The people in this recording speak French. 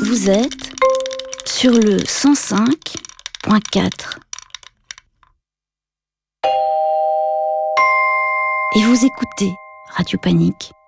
Vous êtes sur le 105.4 et vous écoutez Radio Panique.